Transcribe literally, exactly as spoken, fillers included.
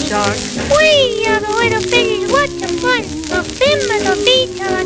dark. We are the little piggies, what the fun! A fin with a beach,